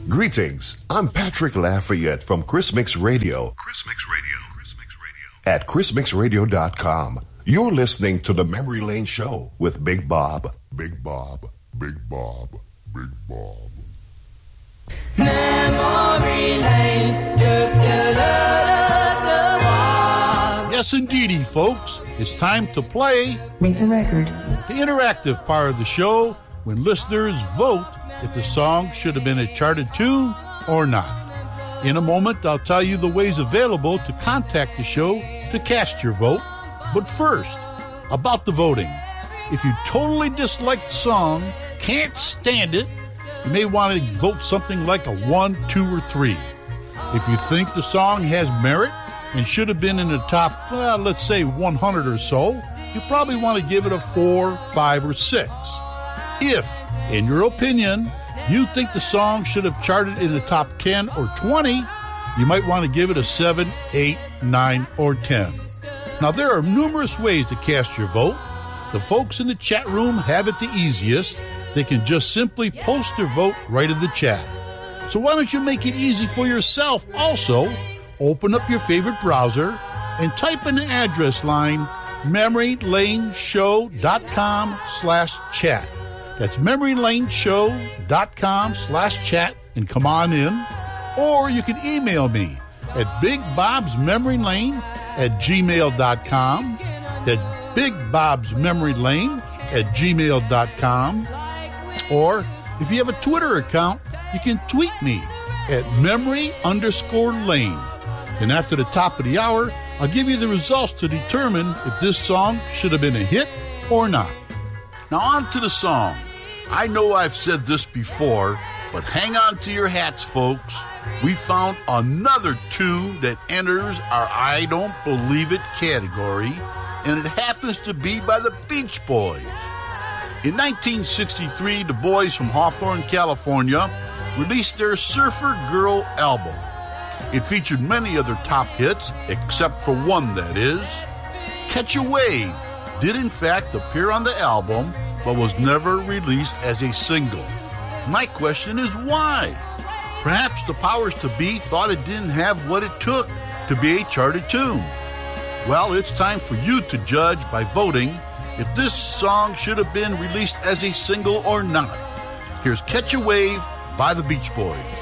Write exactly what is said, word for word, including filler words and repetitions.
Greetings, I'm Patrick Lafayette from Chris Mix Radio. Chris Mix Radio. Chris Mix Radio. At chris mix radio dot com. You're listening to the Memory Lane Show with Big Bob. Big Bob. Big Bob. Big Bob. Memory Lane. Do, do, do, do, do. Yes, indeedy, folks. It's time to play Rate the Record, the interactive part of the show when listeners vote if the song should have been a charted tune or not. In a moment, I'll tell you the ways available to contact the show to cast your vote. But first, about the voting. If you totally dislike the song, can't stand it, you may want to vote something like a one, two, or three. If you think the song has merit and should have been in the top, well, let's say one hundred or so, you probably want to give it a four, five, or six. If, in your opinion, you think the song should have charted in the top ten or twenty, you might want to give it a seven, eight, nine, or ten. Now, there are numerous ways to cast your vote. The folks in the chat room have it the easiest. They can just simply post their vote right in the chat. So why don't you make it easy for yourself also? Open up your favorite browser and type in the address line memorylaneshow.com slash chat. That's memorylaneshow.com slash chat and come on in. Or you can email me at bigbobsmemorylane at gmail dot com. That's bigbobsmemorylane at gmail dot com. Or if you have a Twitter account, you can tweet me at memory underscore lane. Then after the top of the hour, I'll give you the results to determine if this song should have been a hit or not. Now on to the song. I know I've said this before, but hang on to your hats, folks. We found another tune that enters our I Don't Believe It category, and it happens to be by the Beach Boys. In nineteen sixty-three, the boys from Hawthorne, California, released their Surfer Girl album. It featured many other top hits, except for one, that is. Catch a Wave did in fact appear on the album, but was never released as a single. My question is why? Perhaps the powers to be thought it didn't have what it took to be a charted tune. Well, it's time for you to judge by voting if this song should have been released as a single or not. Here's Catch a Wave by the Beach Boys.